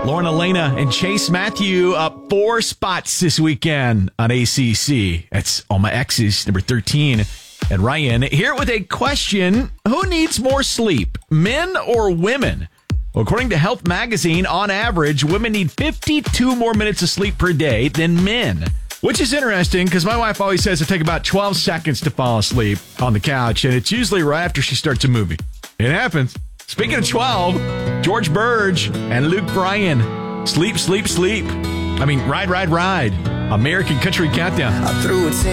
Lauren Elena and Chase Matthew up 4 spots this weekend on ACC. That's All My Exes, number 13. And Ryan here with a question. Who needs more sleep, men or women? Well, according to Health Magazine, on average, women need 52 more minutes of sleep per day than men. Which is interesting because my wife always says it takes about 12 seconds to fall asleep on the couch, and it's usually right after she starts a movie. It happens. Speaking of 12, George Burge and Luke Bryan. Sleep, sleep, sleep. I mean, ride, ride, ride. American Country Countdown.